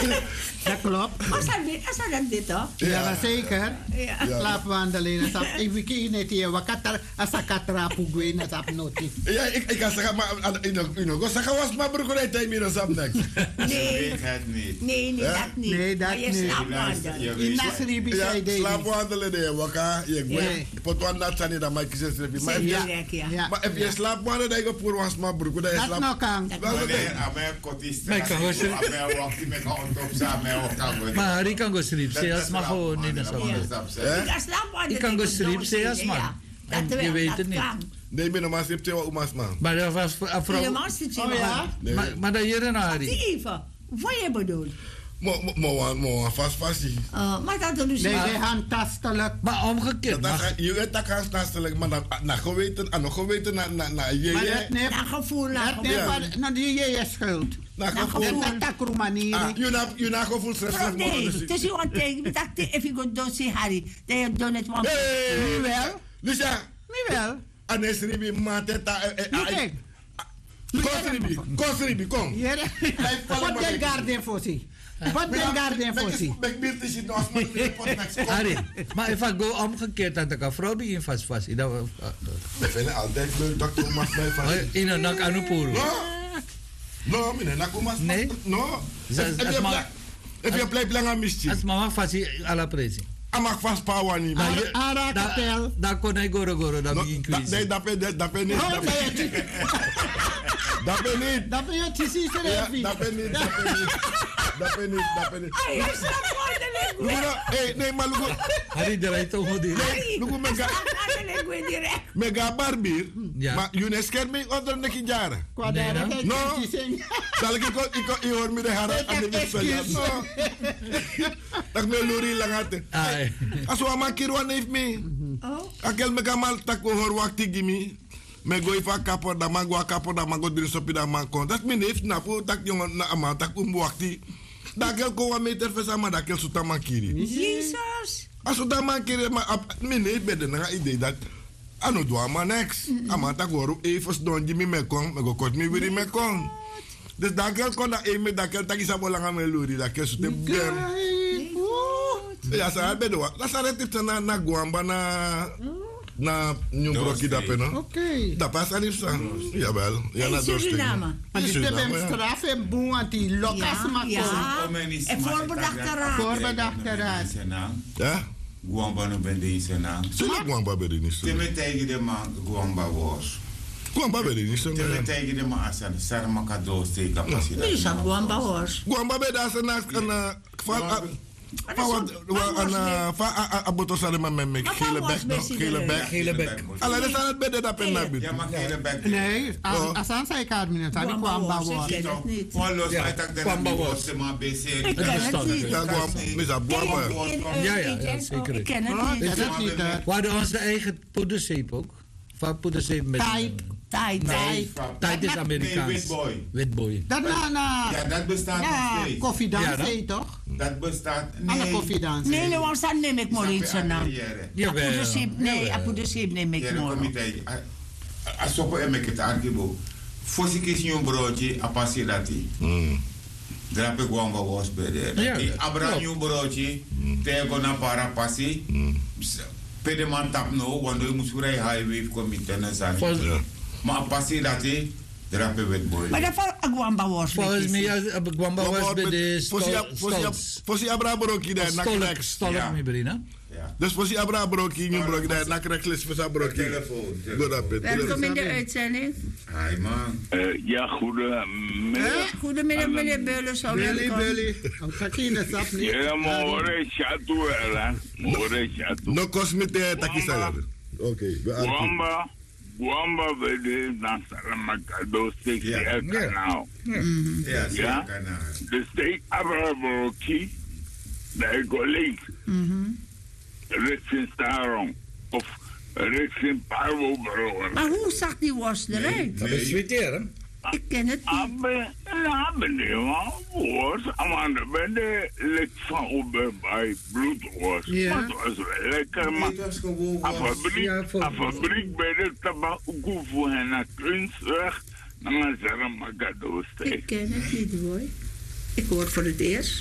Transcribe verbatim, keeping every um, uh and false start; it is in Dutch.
Dat klopt. Als dat dit, als dat dit toch? Ja, zeker. Ja. Slaapwandelen. Ik weet niet, je wakata, als ik katra pugwe, dat heb noti. Ja, ik ik kan zeggen, maar ik nog zeggen was maar broer uit hij meer dan niks. Nee. niet. Nee, nee, dat niet. Nee, dat maar je niet. slaapwandelen. In Nasribi Ja, zei hij. slaapwandelen nee, waka, je weet. Potwan dat zijn dan maar kies het. Maar Ja. Ja. maar if je slaapwandelen dan je voor was maar broer, dat je Dat slaap. nog kan. Wanneer Amer Kotis Maar ik kan gewoon zeggen- Amer wacht met hand op samen ook. Maar Harry kan go sleep. Say as maar gewoon niet zo. Ik kan slaapwandelen. Ik kan go sleep, say as maar. Ja. En Dat je wel, weet dat het niet. kan. Nee, ben normaal zit je wel umas man. Maar dat was voor een vrouw. Helemaal zit je Oh wel. ja? Nee. Maar maar dat hier en Harry. Die even. Wat je bedoelt? Mo mo mo mo vast vast. Uh, maar dat doen ze Nee, niet. die handtastelijk. Maar omgekeerd. Dat mag- je weet dat kan stastelijk, maar na na geweten, aan nog geweten na na na je Maar je. dat neemt, Naar gevoel, naar dat gevoel. neemt Ja. van, nou die je je schuld. Na Na gevoel. gevoel. Dat takru manier. Ah, je na je na gevoel stress Bro, stress nee, maar. het is gewoon tegen. Ik dacht, if you go don't see Harry, then you don't it want. Hey, wel? Lisa, Wie wel? anes ribi mateta. Kijk. Kosribi, kosribi, kom. Hier. Wat den garden voor zich? Wat den garden voor zich? Ik ben te zien als maar de pot next. Harry, maar if I go omgekeerd dan kan vrouw begin vast vast. Dat Ik vind altijd leuk dat Thomas mij van. in een nak aan puro. No, no, meneer, na Thomas. Nee? No. Zas- Heb as je ma- plek? Heb je plek lang aan mistie? Als mama vast à la presi. Amak vast power niet. Maar Maar je- Ara Da katel. da kon hij goro goro dat no, begin dat quiz. nee, dat ben dat dat ben niet. Oh, Dat dat ben- je Dat ben niet. dat ben je precies Ja, erin. dat ben niet. Dat ben niet. Dat ben niet. Dat ben niet. Hey, je slaapwandelen. Look at hey, nee, maar look. Harry draait om die. Nee, look mega Slaapwandelen, ik weet direct. mega barbier. Ja. Maar Younes kent me onder de kijaren. Qua Nee, daar dan? heb No. je zingen. Zal ik ik ik ik hoor me de haren aan de wissel. Ja, no. Dat me lori lang had. Ai. Als we maar kirwan heeft me. Oh, Akel me kamal tak hoor wakti gimi. Me go ifa kapo da magwa kapo da mago drin sopi da makon. Dat me heeft na po tak jongen na ama tak um wakti. Da kel ko wa meter fesa ma da kel suta makiri. Jezus. Als we dat makiri ma me ne bede na idee dat ano do ama next. Ama tak hoor even don gimi me kon, me go kot me wiri me kon. Dus da kel kon da e me da kel tak isa bolanga me lori da kel sute bem. Ja, sa bede wa. Da sa retip na na guamba na na New Broki da peno. Oké. Dat past aan Ifsa. Jawel. Ja, In naar Suriname. Maar die hebben hem straf en boem aan die lokas maar Ja, en voorbedachte raad. Voorbedachte raad. Ja? Guamba no bende in Sena. Zullen Gwamba bij de niet zo? Teme tegen de man Guamba was. Gwamba bij de niet zo. Teme tegen de man asan sarma kado ste Nu capaciteit. is dat gewoon bouwers. Gwamba bij de zijn naast een van van wat een van aboto sale maar met me gele bek gele bek Gele bek. Alla dat aan het bedden dat pen naar Ja, binnen. maar gele bek. Nee, als als aan zij kaart meneer, dan kwam bouwen. Ik ken het niet. Gewoon los Ja, uit dat de Gwamba man was. was maar bezig. Ik ken het niet. Ja, Gwamba, mis dat Gwamba. Ja, ja, ja, zeker. Ik ken het Dat niet. is niet. We hadden onze eigen poederzeep ook. Van poederzeep met... Tijd. Tijd. Nee, tijd is Nee, Amerikaans. witboy. Witboy. Dat na na Ja, dat bestaat nog na steeds. koffiedans Ja, dat- heet toch? Dat bestaat. Aan de Nee. koffiedans. Nee, nee, want dan neem ik maar iets aan. Jawel. Apoederseep, nee, apoederseep neem ik Ja, maar. comité. Als je een beetje het archivo. Voor je kies je een broodje, a passie dat hij. Drap ik gewoon wat was bij de. Ja, Die abra klopt. een broodje, tegen na para passie. Pede man tap no, want je moet vrij highway comité na zijn. Volgens- Ja. Maar a passie dat hij, drap ik wit boy. Maar dat van Aguamba was. Volgens mij, als ik Gwamba was bij de Stolz. Voor si abra broki daar na Stolk, kreks. Stolk, Ja. mijn brina. Ja. Dus voor si abra broki New Broki daar na kreks les voor sa broki. Telefoon. Goed op het. Welkom in de uitzending. Hi man. Uh, ja, goedemiddag. Goedemiddag, meneer Beulen. Zo Billy, welkom. Billy. Ook kakine sap niet. Ja, maar hoor chatu ela. Hoor chatu. No cosmete takisa. Oké, we aan. Guamba, Guamba vede dan Saramacado steek Ja. el kanaal. Ja, Ja. zeker kanaal. De steek Abrabroki, de collega, richting Staron of richting Parvobro. Maar hoe zag die worst eruit? Dat is sweeteren. Ik ken het niet. Abbe, abbe ne man, was, amanda bende lek van Uber bij bloedworst. Ja. Maar het was wel lekker, maar Het was gewoon a was. fabriek, Ja, voor- a fabriek bij de tabak ook voor hen naar kunstweg, naar Saramacado steek. Ik ken het niet hoor. Ik hoor voor het eerst.